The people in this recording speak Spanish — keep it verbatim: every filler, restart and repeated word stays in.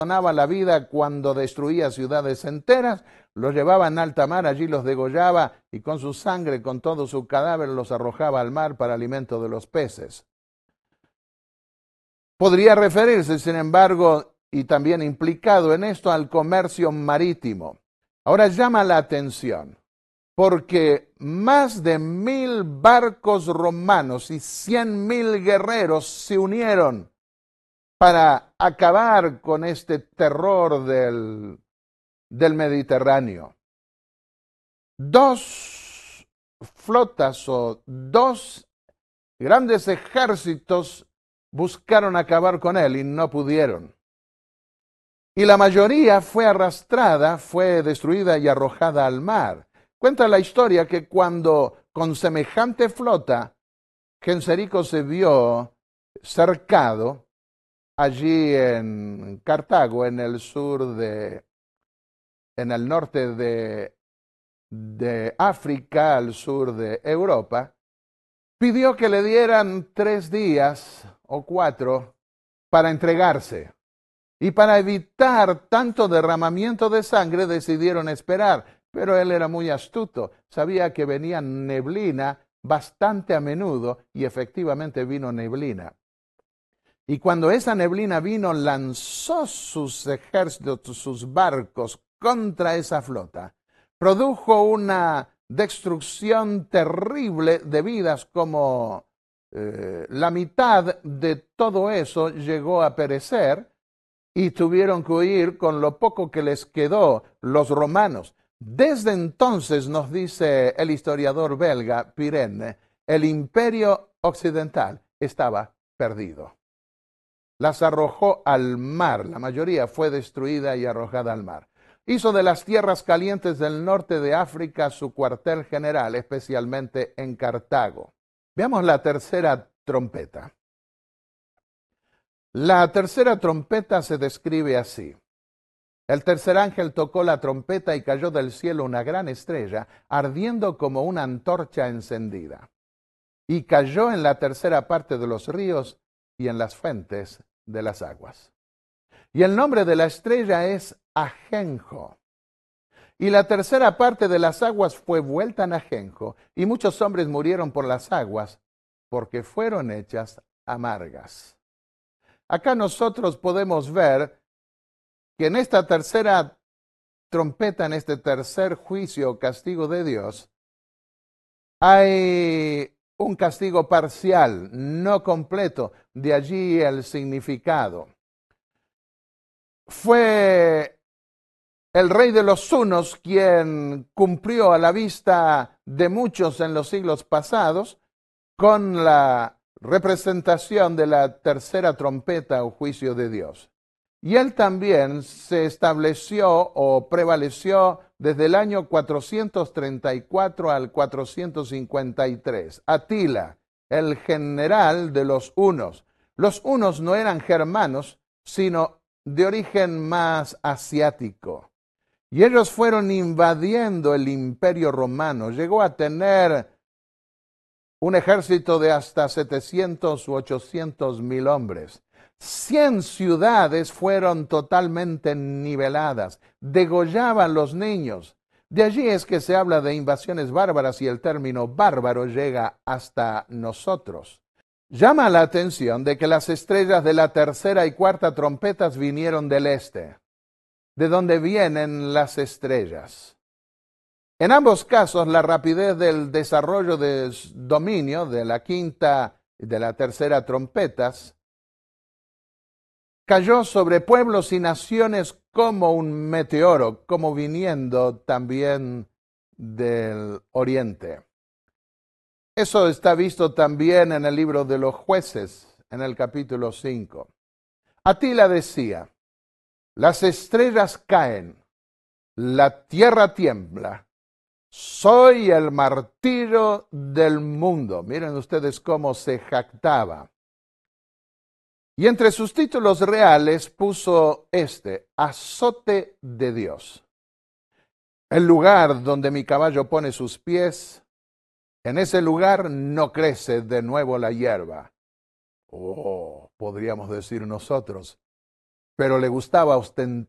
perdonaba la vida cuando destruía ciudades enteras, los llevaba en alta mar, allí los degollaba y con su sangre, con todo su cadáver, los arrojaba al mar para alimento de los peces. Podría referirse, sin embargo, y también implicado en esto, al comercio marítimo. Ahora llama la atención, porque más de mil barcos romanos y cien mil guerreros se unieron para acabar con este terror del, del Mediterráneo. Dos flotas o dos grandes ejércitos buscaron acabar con él y no pudieron. Y la mayoría fue arrastrada, fue destruida y arrojada al mar. Cuenta la historia que cuando con semejante flota Genserico se vio cercado allí en Cartago, en el sur de, en el norte de, de África, al sur de Europa, pidió que le dieran tres días o cuatro para entregarse. Y para evitar tanto derramamiento de sangre decidieron esperar. Pero él era muy astuto, sabía que venía neblina bastante a menudo y efectivamente vino neblina. Y cuando esa neblina vino, lanzó sus ejércitos, sus barcos contra esa flota. Produjo una destrucción terrible de vidas, como eh, la mitad de todo eso llegó a perecer y tuvieron que huir con lo poco que les quedó los romanos. Desde entonces, nos dice el historiador belga Pirenne, el imperio occidental estaba perdido. Las arrojó al mar, la mayoría fue destruida y arrojada al mar. Hizo de las tierras calientes del norte de África su cuartel general, especialmente en Cartago. Veamos la tercera trompeta. La tercera trompeta se describe así. El tercer ángel tocó la trompeta y cayó del cielo una gran estrella, ardiendo como una antorcha encendida. Y cayó en la tercera parte de los ríos y en las fuentes de las aguas. Y el nombre de la estrella es Ajenjo. Y la tercera parte de las aguas fue vuelta en ajenjo, y muchos hombres murieron por las aguas, porque fueron hechas amargas. Acá nosotros podemos ver que en esta tercera trompeta, en este tercer juicio o castigo de Dios, hay un castigo parcial, no completo, de allí el significado. Fue el rey de los hunos quien cumplió a la vista de muchos en los siglos pasados con la representación de la tercera trompeta o juicio de Dios. Y él también se estableció o prevaleció desde el año cuatrocientos treinta y cuatro al cuatrocientos cincuenta y tres. Atila, el general de los hunos. Los hunos no eran germanos, sino de origen más asiático. Y ellos fueron invadiendo el imperio romano. Llegó a tener un ejército de hasta setecientos u ochocientos mil hombres. Cien ciudades fueron totalmente niveladas, degollaban los niños. De allí es que se habla de invasiones bárbaras y el término bárbaro llega hasta nosotros. Llama la atención de que las estrellas de la tercera y cuarta trompetas vinieron del este, de donde vienen las estrellas. En ambos casos, la rapidez del desarrollo de dominio de la quinta y de la tercera trompetas cayó sobre pueblos y naciones como un meteoro, como viniendo también del oriente. Eso está visto también en el libro de los Jueces, en el capítulo cinco. Atila decía, las estrellas caen, la tierra tiembla, soy el martillo del mundo. Miren ustedes cómo se jactaba. Y entre sus títulos reales puso este, azote de Dios. El lugar donde mi caballo pone sus pies, en ese lugar no crece de nuevo la hierba. Oh, podríamos decir nosotros, pero le gustaba ostentar